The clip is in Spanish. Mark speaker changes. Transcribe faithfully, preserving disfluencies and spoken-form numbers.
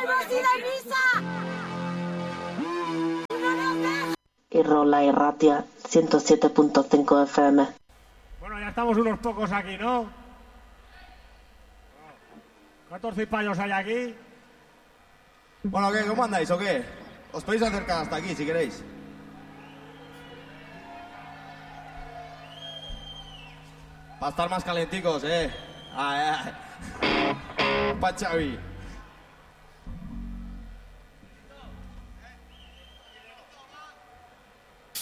Speaker 1: hemos ido a misa! ¡No nos dejan!
Speaker 2: Irrola Irratia ciento siete punto cinco F M.
Speaker 3: Bueno, ya estamos unos pocos aquí, ¿no? ¿Cuántos cipayos hay aquí?
Speaker 4: Bueno, ¿qué? ¿Cómo andáis o qué? Os podéis acercar hasta aquí si queréis. Para estar más calenticos, eh. Ay, ay. Pa' Xavi.